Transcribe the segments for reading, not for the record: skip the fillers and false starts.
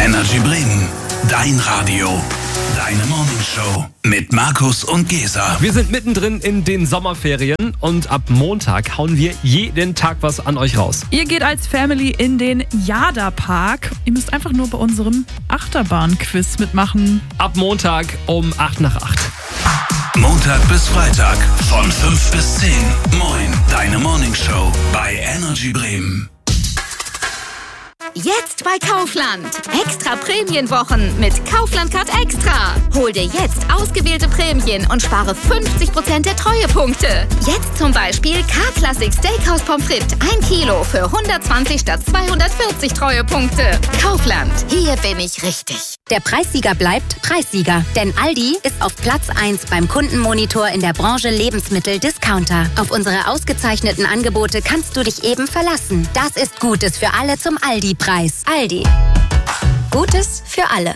Energy Bremen, dein Radio, deine Morningshow mit Markus und Gesa. Wir sind mittendrin in den Sommerferien und ab Montag hauen wir jeden Tag was an euch raus. Ihr geht als Family in den Jada-Park. Ihr müsst einfach nur bei unserem Achterbahn-Quiz mitmachen. Ab Montag um 8 nach 8. Montag bis Freitag von 5 bis 10. Moin, deine Morningshow bei Energy Bremen. Jetzt bei Kaufland. Extra Prämienwochen mit Kaufland Card Extra. Hol dir jetzt ausgewählte Prämien und spare 50% der Treuepunkte. Jetzt zum Beispiel K-Classic Steakhouse Pommes frites 1 Kilo für 120 statt 240 Treuepunkte. Kaufland, hier bin ich richtig. Der Preissieger bleibt Preissieger, denn Aldi ist auf Platz 1 beim Kundenmonitor in der Branche Lebensmittel-Discounter. Auf unsere ausgezeichneten Angebote kannst du dich eben verlassen. Das ist Gutes für alle zum Aldi-Preis. Aldi. Gutes für alle.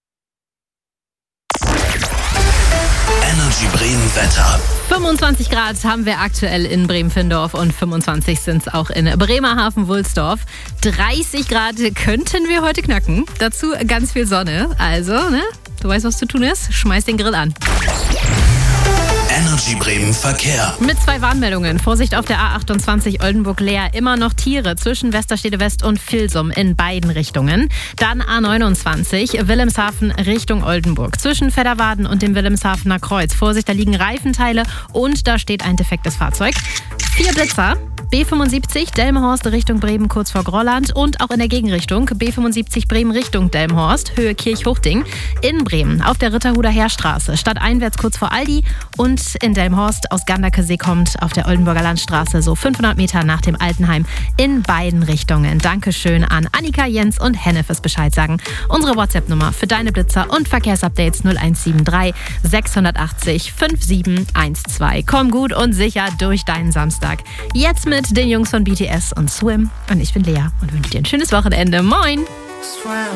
Energy Bremen Wetter. 25 Grad haben wir aktuell in Bremen-Findorf und 25 sind es auch in Bremerhaven-Wulsdorf. 30 Grad könnten wir heute knacken. Dazu ganz viel Sonne. Also, du weißt, was zu tun ist. Schmeiß den Grill an. Energy Bremen Verkehr. Mit 2 Warnmeldungen. Vorsicht auf der A28 Oldenburg-Leer. Immer noch Tiere zwischen Westerstede West und Vilsum in beiden Richtungen. Dann A29 Wilhelmshaven Richtung Oldenburg. Zwischen Fedderwaden und dem Wilhelmshavener Kreuz. Vorsicht, da liegen Reifenteile und da steht ein defektes Fahrzeug. 4 Blitzer. B75 Delmenhorst Richtung Bremen kurz vor Grolland und auch in der Gegenrichtung B75 Bremen Richtung Delmenhorst, Höhe Kirchhuchting in Bremen auf der Ritterhuder Heerstraße, stadteinwärts kurz vor Aldi und in Delmenhorst aus Gandakesee kommt auf der Oldenburger Landstraße so 500 Meter nach dem Altenheim in beiden Richtungen. Dankeschön an Annika, Jens und Henne fürs Bescheid sagen. Unsere WhatsApp-Nummer für deine Blitzer und Verkehrsupdates 0173 680 5712. Komm gut und sicher durch deinen Samstag. Jetzt mit den Jungs von BTS und Swim. Und ich bin Lea und wünsche dir ein schönes Wochenende. Moin!